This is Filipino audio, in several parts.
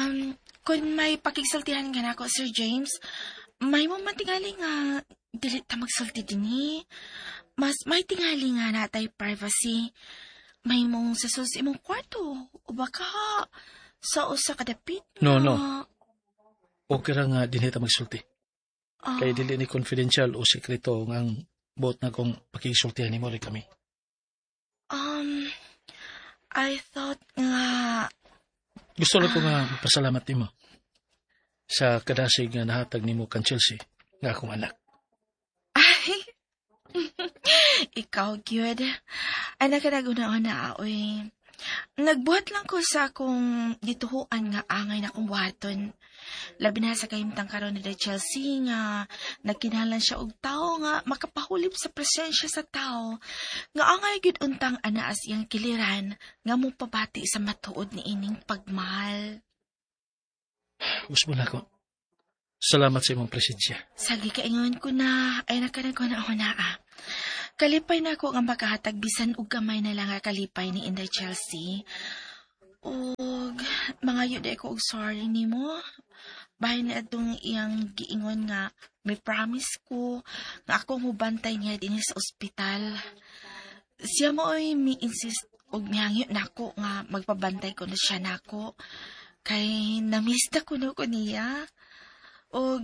Kung may pakigsultihan ka na ako, Sir James, may mo matingali nga, dili ta magsulti din. Mas may tingali nga natay privacy. May mong sa imong kwarto, o baka sa usa ka dapit No. na- Okay ra nga dinhi ta magsulti. Ah, Kay dili ni confidential o sekreto nga ang buot na kong pakisultihan ni mo rin kami. I thought nga, Gusto lang ko nga pasalamat nimo sa kadasig nga nahatag nimo kan Chelsea nga akong anak. ay, ikaw, good. Anak ka naguna-una, oy. Nagbuhat lang ko sa akong dituhuan nga angay na kong buhaton. Labi na sa kahimtang karon ni Chelsea nga nagkinalan siya og tao nga makapahulip sa presensya sa tao nga angay gid untang ana as iyang kiliran nga mo pabati sa matuod ni ining pagmahal. Gusto mo na ako. Salamat sa imong presensya. Sagi kaingon ko na ay nakanaguna-una Kalipay na ako nga makahatag bisan og gamay na lang nga kalipay ni Inday Chelsea. Og mga yuday ko og sorry nimo. Bahay na atong iyang giingon nga may promise ko nga ako mubantay niya din sa ospital. Siya mo ay mi-insist og mihangyo nako nga magpabantay ko na siya nako. Kay namiss na ko na ko niya. Og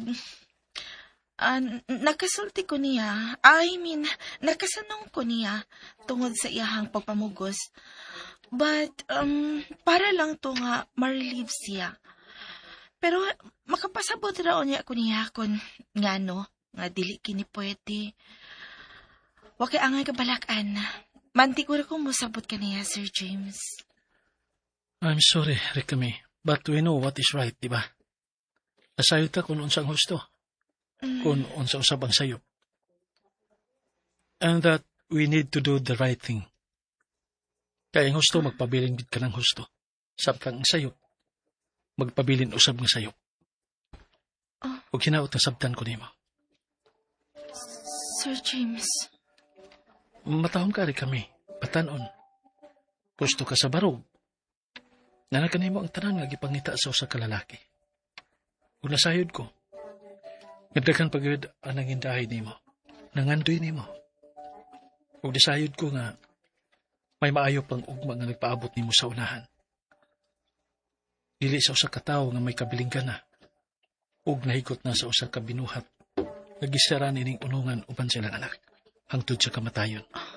nakasulti ko niya. Nakasanong ko niya tungod sa iyahang pagpamugos. But, para lang to nga ma-relieve siya. Pero, makapasabot raw niya ko niya kung nga no, nga dili kini pwede. Wakay angay kabalakan. Manti ko rin kung musabot ka niya, Sir James. I'm sorry, Rikami, but we know what is right, di ba? Nasayod ka kung unsang husto, kung unsang usabang sayo. And that we need to do the right thing. Kaya ang husto, magpabilin gid ka ng husto. Sabtang sayo, magpabilin usab ng sayo. Huwag hinaot na sabtan ko nimo. Sir James. Matahong ka rin kami, patanon. Gusto ka sa barog. Nanakan nimo ang tanan nga gipangita sa usa ka lalaki. Kung nasayod ko, nagdakan pagod ang nangindahay nimo. Nangandoy nimo. Kung nasayod ko nga, may maayo pang ugma nga nagpaabot nimo sa unahan. Dili sa usa ka tawo nga may kabiling ka na. Ug nahikot na sa usa ka binuhat. Nagisara nining unungan uban silang anak. Hangtod sa kamatayon.